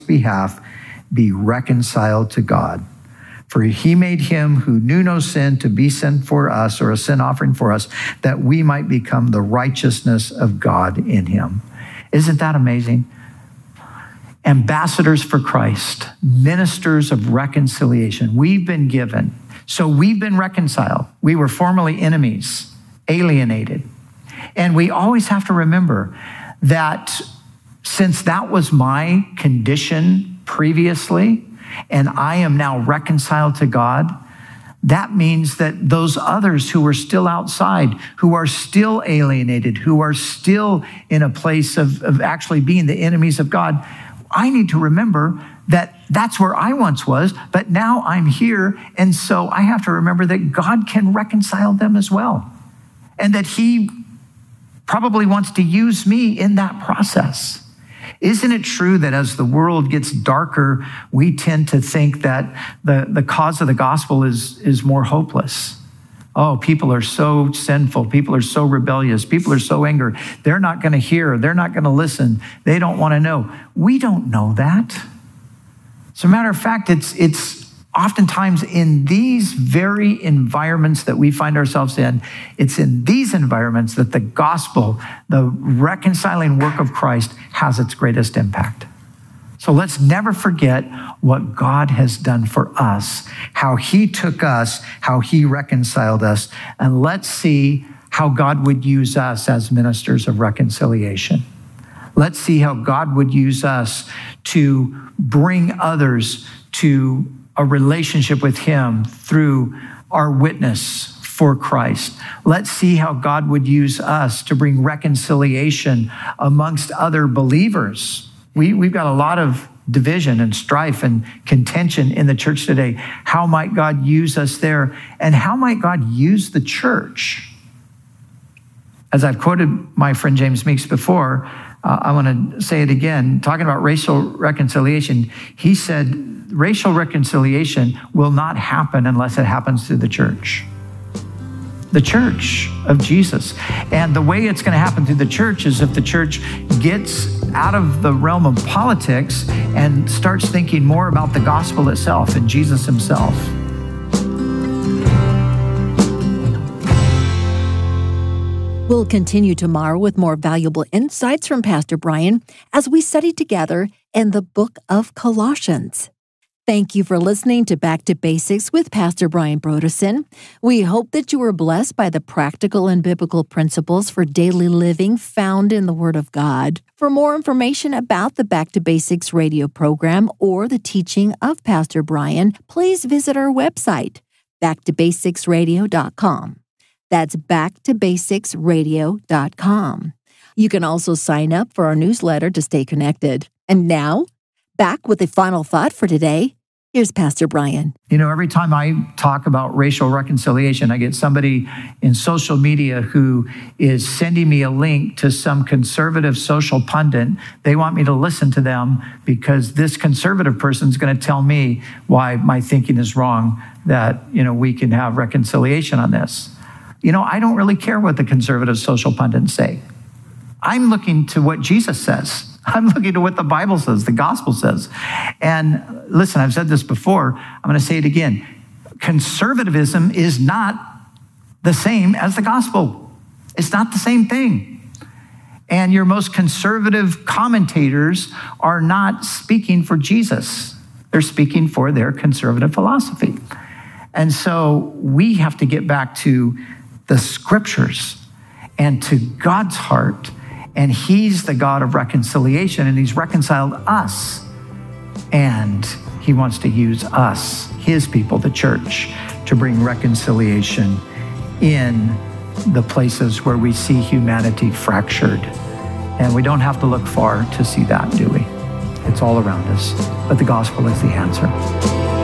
behalf be reconciled to God. For he made him who knew no sin to be sin for us, or a sin offering for us, that we might become the righteousness of God in him. Isn't that amazing? Ambassadors for Christ, ministers of reconciliation. We've been given. So we've been reconciled. We were formerly enemies, alienated. And we always have to remember that since that was my condition previously, and I am now reconciled to God, that means that those others who are still outside, who are still alienated, who are still in a place of actually being the enemies of God, I need to remember that that's where I once was, but now I'm here. And so I have to remember that God can reconcile them as well. And that he probably wants to use me in that process. Isn't it true that as the world gets darker, we tend to think that the cause of the gospel is more hopeless? Oh, people are so sinful. People are so rebellious. People are so angry. They're not going to hear. They're not going to listen. They don't want to know. We don't know that. As a matter of fact, it's oftentimes in these very environments that we find ourselves in, it's in these environments that the gospel, the reconciling work of Christ, has its greatest impact. So let's never forget what God has done for us, how he took us, how he reconciled us, and let's see how God would use us as ministers of reconciliation. Let's see how God would use us to bring others to a relationship with him through our witness for Christ. Let's see how God would use us to bring reconciliation amongst other believers. We've got a lot of division and strife and contention in the church today. How might God use us there? And how might God use the church? As I've quoted my friend James Meeks before, I want to say it again, talking about racial reconciliation. He said, racial reconciliation will not happen unless it happens through the church of Jesus. And the way it's going to happen through the church is if the church gets out of the realm of politics and starts thinking more about the gospel itself and Jesus himself. We'll continue tomorrow with more valuable insights from Pastor Brian as we study together in the book of Colossians. Thank you for listening to Back to Basics with Pastor Brian Brodersen. We hope that you were blessed by the practical and biblical principles for daily living found in the Word of God. For more information about the Back to Basics radio program or the teaching of Pastor Brian, please visit our website, backtobasicsradio.com. That's backtobasicsradio.com. You can also sign up for our newsletter to stay connected. And now, back with the final thought for today. Here's Pastor Brian. You know, every time I talk about racial reconciliation, I get somebody in social media who is sending me a link to some conservative social pundit. They want me to listen to them because this conservative person is going to tell me why my thinking is wrong, that, you know, we can have reconciliation on this. You know, I don't really care what the conservative social pundits say. I'm looking to what Jesus says. I'm looking to what the Bible says, the gospel says. And listen, I've said this before. I'm going to say it again. Conservatism is not the same as the gospel. It's not the same thing. And your most conservative commentators are not speaking for Jesus. They're speaking for their conservative philosophy. And so we have to get back to the scriptures and to God's heart. And he's the God of reconciliation, and he's reconciled us. And he wants to use us, his people, the church, to bring reconciliation in the places where we see humanity fractured. And we don't have to look far to see that, do we? It's all around us. But the gospel is the answer.